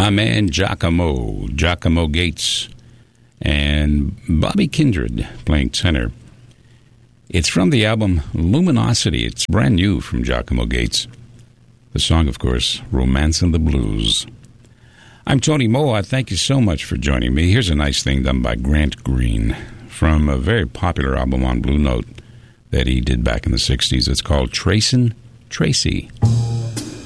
my man Giacomo Gates, and Bobby Kindred playing tenor. It's from the album Luminosity. It's brand new from Giacomo Gates. The song, of course, Romance and the Blues. I'm Tony Moe. I thank you so much for joining me. Here's a nice thing done by Grant Green from a very popular album on Blue Note that he did back in the 60s. It's called Tracin' Tracy.